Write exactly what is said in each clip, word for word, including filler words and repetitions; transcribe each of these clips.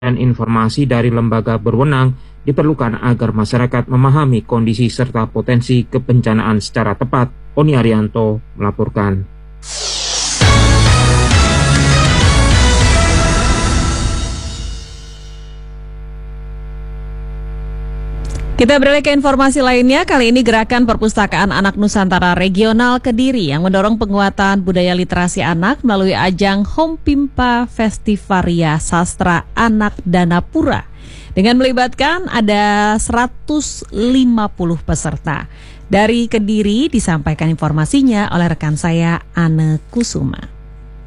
dan informasi dari lembaga berwenang diperlukan agar masyarakat memahami kondisi serta potensi kebencanaan secara tepat. Oni Arianto melaporkan. Kita beralih ke informasi lainnya. Kali ini Gerakan Perpustakaan Anak Nusantara Regional Kediri yang mendorong penguatan budaya literasi anak melalui ajang Hompimpa Festivaria Sastra Anak Danapura dengan melibatkan ada seratus lima puluh peserta. Dari Kediri disampaikan informasinya oleh rekan saya Anne Kusuma.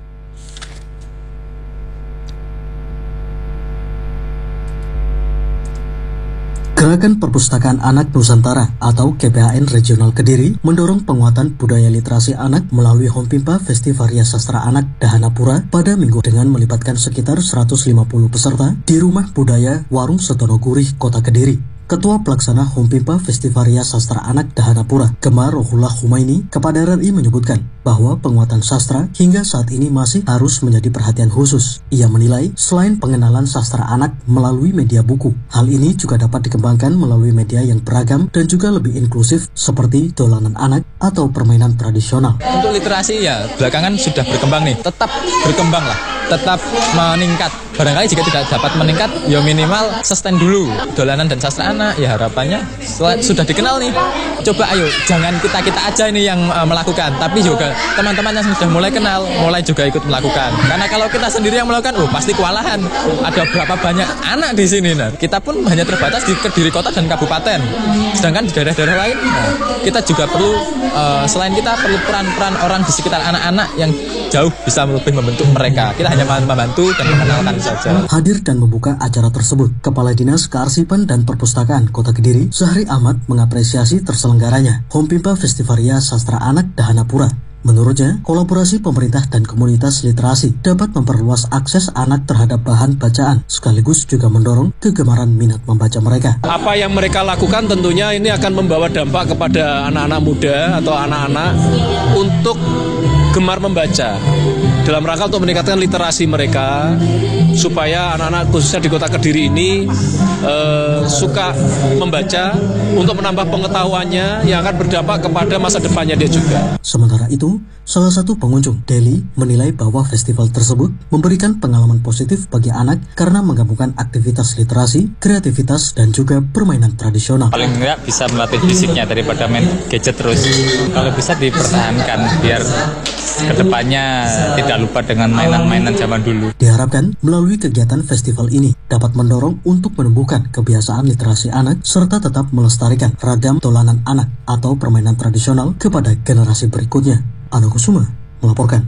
Gerakan Perpustakaan Anak Nusantara atau G P A N Regional Kediri mendorong penguatan budaya literasi anak melalui Hompimpa Festivaria Sastra Anak Dahanapura pada minggu dengan melibatkan sekitar seratus lima puluh peserta di Rumah Budaya Warung Setono Gurih, Kota Kediri. Ketua Pelaksana Hompimpa Festivaria Sastra Anak Dahanapura, Gemma Rohullah Humaini, kepada R R I menyebutkan bahwa penguatan sastra hingga saat ini masih harus menjadi perhatian khusus. Ia menilai selain pengenalan sastra anak melalui media buku, hal ini juga dapat dikembangkan melalui media yang beragam dan juga lebih inklusif seperti dolanan anak atau permainan tradisional. Untuk literasi ya belakangan sudah berkembang nih, tetap berkembang lah, tetap meningkat. Barangkali jika tidak dapat meningkat, ya minimal sustain dulu. Dolanan dan sastra anak, ya harapannya sudah dikenal nih. Coba ayo, jangan kita-kita aja ini yang uh, melakukan, tapi juga teman-teman yang sudah mulai kenal, mulai juga ikut melakukan. Karena kalau kita sendiri yang melakukan, oh pasti kewalahan. Ada berapa banyak anak di sini. Nah, kita pun hanya terbatas di Kediri Kota dan Kabupaten. Sedangkan di daerah-daerah lain, nah, kita juga perlu, uh, selain kita perlu peran-peran orang di sekitar anak-anak yang jauh bisa lebih membentuk mereka. Kita hanya membantu dan mengenalkan saja. Hadir dan membuka acara tersebut, Kepala Dinas Kearsipan dan Perpustakaan Kota Kediri, Syahri Ahmad, mengapresiasi terselenggaranya Hompimpa Festivaria Sastra Anak Dahanapura. Menurutnya, kolaborasi pemerintah dan komunitas literasi dapat memperluas akses anak terhadap bahan bacaan, sekaligus juga mendorong kegemaran minat membaca mereka. Apa yang mereka lakukan tentunya ini akan membawa dampak kepada anak-anak muda atau anak-anak untuk gemar membaca, dalam rangka untuk meningkatkan literasi mereka, supaya anak-anak khususnya di Kota Kediri ini eh, suka membaca untuk menambah pengetahuannya yang akan berdampak kepada masa depannya dia juga. Sementara itu, salah satu pengunjung, Deli, menilai bahwa festival tersebut memberikan pengalaman positif bagi anak karena menggabungkan aktivitas literasi, kreativitas, dan juga permainan tradisional. Paling enggak bisa melatih fisiknya daripada main gadget terus. Kalau bisa dipertahankan biar kedepannya tidak lupa dengan mainan-mainan zaman dulu. Diharapkan melalui kegiatan festival ini dapat mendorong untuk menumbuhkan kebiasaan literasi anak serta tetap melestarikan ragam dolanan anak atau permainan tradisional kepada generasi berikutnya. Anne Kusuma melaporkan.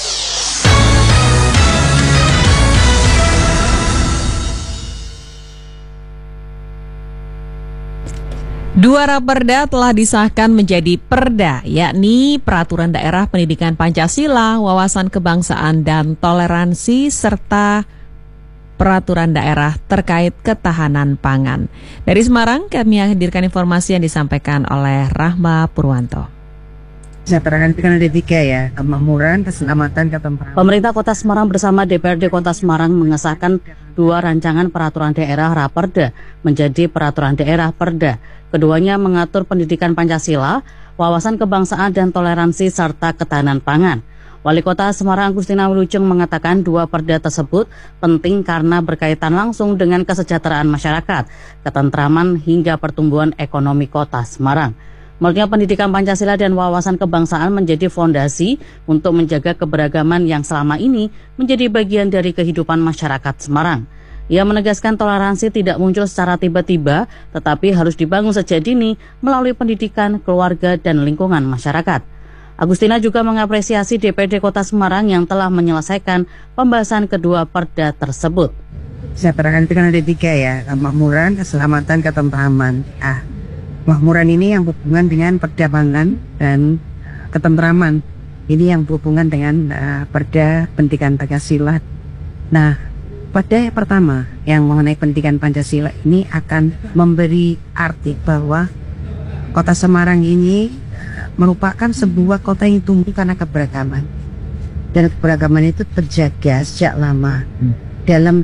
Dua raperda telah disahkan menjadi perda, yakni Peraturan Daerah Pendidikan Pancasila, Wawasan Kebangsaan dan Toleransi, serta Peraturan Daerah terkait ketahanan pangan. Dari Semarang, kami hadirkan informasi yang disampaikan oleh Rahma Purwanto. Kesejahteraan kan ada tiga ya, kemakmuran, keselamatan, ketentraman. Pemerintah Kota Semarang bersama D P R D Kota Semarang mengesahkan dua rancangan peraturan daerah raperda menjadi peraturan daerah perda. Keduanya mengatur pendidikan Pancasila, wawasan kebangsaan dan toleransi serta ketahanan pangan. Wali Kota Semarang Agustina Wilujeng mengatakan dua perda tersebut penting karena berkaitan langsung dengan kesejahteraan masyarakat, ketentraman hingga pertumbuhan ekonomi Kota Semarang. Meleknya pendidikan Pancasila dan wawasan kebangsaan menjadi fondasi untuk menjaga keberagaman yang selama ini menjadi bagian dari kehidupan masyarakat Semarang. Ia menegaskan toleransi tidak muncul secara tiba-tiba, tetapi harus dibangun sejak dini melalui pendidikan, keluarga, dan lingkungan masyarakat. Agustina juga mengapresiasi D P R D Kota Semarang yang telah menyelesaikan pembahasan kedua perda tersebut. Kesejahteraan itu kan ada tiga ya, kemakmuran, keselamatan, ketentraman. Ah, kemakmuran ini yang berhubungan dengan perda pangan dan ketentraman. Ini yang berhubungan dengan uh, perda pendidikan Pancasila. Nah, pada yang pertama yang mengenai pendidikan Pancasila ini akan memberi arti bahwa Kota Semarang ini merupakan sebuah kota yang tumbuh karena keberagaman. Dan keberagaman itu terjaga sejak lama. Hmm. Dalam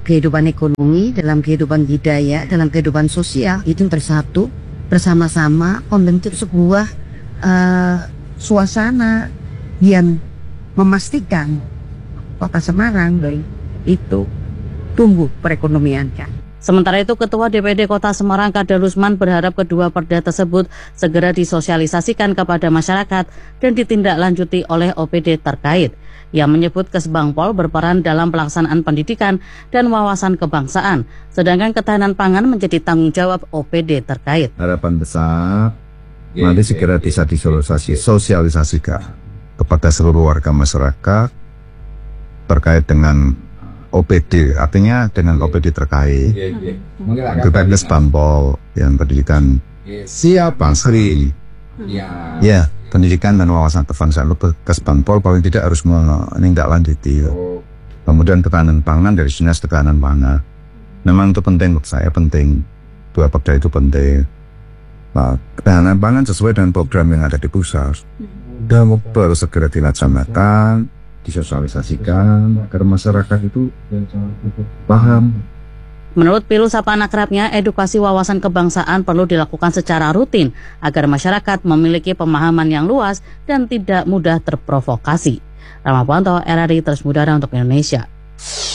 kehidupan ekonomi, dalam kehidupan budaya, dalam kehidupan sosial itu bersatu bersama-sama membentuk sebuah uh, suasana yang memastikan Kota Semarang itu tumbuh perekonomiannya. Sementara itu, Ketua D P D Kota Semarang Kader Rusman berharap kedua perda tersebut segera disosialisasikan kepada masyarakat dan ditindaklanjuti oleh O P D terkait. Ia menyebut Kesbangpol berperan dalam pelaksanaan pendidikan dan wawasan kebangsaan, sedangkan ketahanan pangan menjadi tanggung jawab O P D terkait. Harapan besar nanti segera bisa disosialisasi, sosialisasikan kepada seluruh warga masyarakat terkait dengan O P D, artinya dengan O P D terkait, kita Kesbangpol yang pendidikan siapa Sri, ya pendidikan dan wawasan kebangsaan Kesbangpol paling tidak harus menindaklanjuti. Kemudian ketahanan pangan dari dinas ketahanan pangan, memang itu penting untuk saya, penting dua perda itu penting. Nah, ketahanan pangan sesuai dengan program yang ada di pusat, dan harus segera dilaksanakan, disosialisasikan agar masyarakat itu paham. Menurut Pilu Sapa Akrabnya, edukasi wawasan kebangsaan perlu dilakukan secara rutin agar masyarakat memiliki pemahaman yang luas dan tidak mudah terprovokasi. Rama Pantau, R R I Terus Mudara untuk Indonesia.